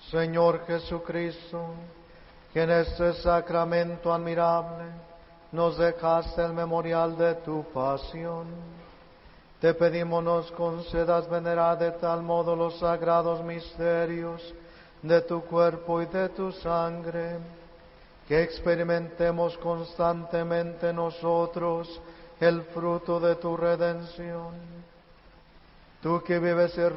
Señor Jesucristo, que en este sacramento admirable nos dejaste el memorial de tu pasión, te pedimos nos concedas venerar de tal modo los sagrados misterios de tu cuerpo y de tu sangre, que experimentemos constantemente nosotros el fruto de tu redención. Tú que vives y